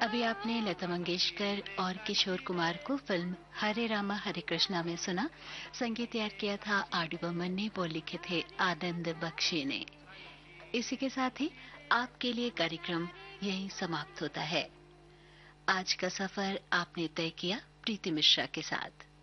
अभी आपने लता मंगेशकर और किशोर कुमार को फिल्म हरे रामा हरे कृष्णा में सुना। संगीत तैयार किया था आर डी बर्मन ने, बोल लिखे थे आनंद बख्शी ने। इसी के साथ ही आपके लिए कार्यक्रम यहीं समाप्त होता है। आज का सफर आपने तय किया प्रीति मिश्रा के साथ।